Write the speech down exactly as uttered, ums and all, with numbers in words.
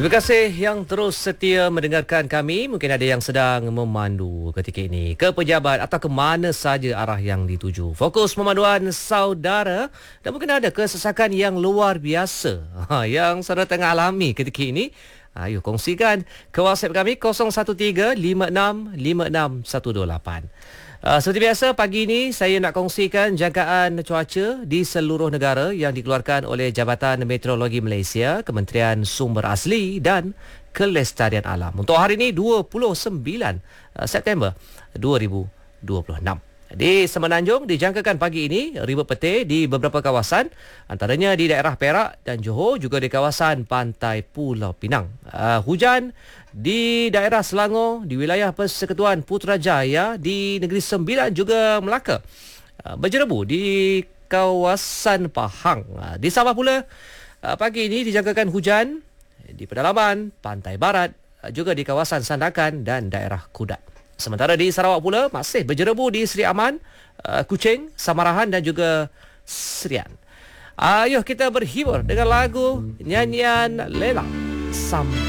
Terima kasih yang terus setia mendengarkan kami. Mungkin ada yang sedang memandu ketika ini ke pejabat atau ke mana saja arah yang dituju. Fokus pemanduan saudara, dan mungkin ada kesesakan yang luar biasa ha, yang saudara tengah alami ketika ini. Ayo kongsikan ke WhatsApp kami kosong satu tiga lima enam lima enam satu dua lapan. Uh, seperti biasa, pagi ini saya nak kongsikan jangkaan cuaca di seluruh negara yang dikeluarkan oleh Jabatan Meteorologi Malaysia, Kementerian Sumber Asli dan Kelestarian Alam. Untuk hari ini dua puluh sembilan September dua ribu dua puluh enam. Di Semenanjung dijangkakan pagi ini ribut petir di beberapa kawasan, antaranya di daerah Perak dan Johor, juga di kawasan pantai Pulau Pinang. Uh, hujan di daerah Selangor, di wilayah Persekutuan Putrajaya, di Negeri Sembilan juga Melaka. Uh, berjerebu di kawasan Pahang. Uh, di Sabah pula, uh, pagi ini dijangkakan hujan di pedalaman Pantai Barat, uh, juga di kawasan Sandakan dan daerah Kudat. Sementara di Sarawak pula masih berjerebu di Seri Aman, uh, Kuching, Samarahan dan juga Serian. Ayuh kita berhibur dengan lagu nyanyian Lela Sam.